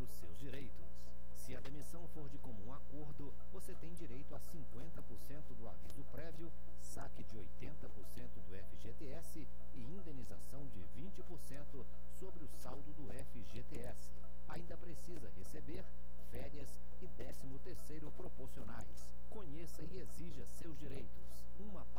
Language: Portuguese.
os seus direitos. Se a demissão for de comum acordo, você tem direito a 50% do aviso prévio, saque de 80% do FGTS e indenização de 20% sobre o saldo do FGTS. Ainda precisa receber férias e 13º proporcionais. Conheça e exija seus direitos. Uma